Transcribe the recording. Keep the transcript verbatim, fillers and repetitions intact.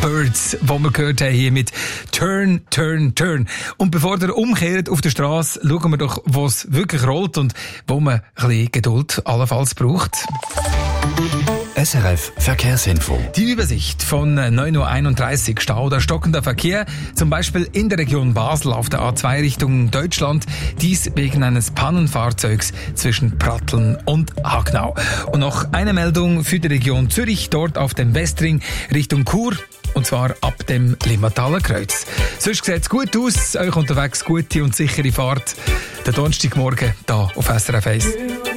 Birds, die wir gehört haben hier mit Turn, Turn, Turn. Und bevor ihr umkehrt auf der Straße, schauen wir doch, wo es wirklich rollt und wo man ein bisschen Geduld allenfalls braucht. S R F Verkehrsinfo. Die Übersicht von neun Uhr einunddreißig, Stau oder stockender Verkehr, zum Beispiel in der Region Basel auf der A zwei Richtung Deutschland, dies wegen eines Pannenfahrzeugs zwischen Pratteln und Hagnau. Und noch eine Meldung für die Region Zürich, dort auf dem Westring Richtung Chur, und zwar ab dem Limmataler Kreuz. Sonst sieht es gut aus, euch unterwegs gute und sichere Fahrt. Der Donnerstagmorgen hier auf S R F eins.